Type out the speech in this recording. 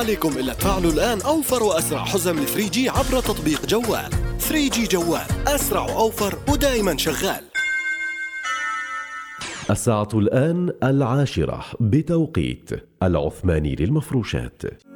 عليكم إلا تفعلوا الآن أوفر وأسرع حزم 3G عبر تطبيق جوال. 3G جوال، أسرع وأوفر ودائما شغال. الساعة الآن 10:00 بتوقيت العثماني للمفروشات.